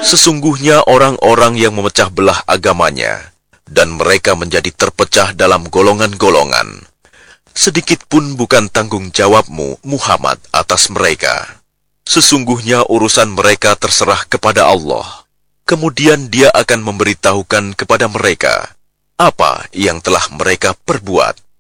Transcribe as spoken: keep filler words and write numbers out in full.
Sesungguhnya orang-orang yang memecah belah agamanya, dan mereka menjadi terpecah dalam golongan-golongan, sedikit pun bukan tanggung jawabmu, Muhammad, atas mereka. Sesungguhnya urusan mereka terserah kepada Allah. Kemudian Dia akan memberitahukan kepada mereka apa yang telah mereka perbuat.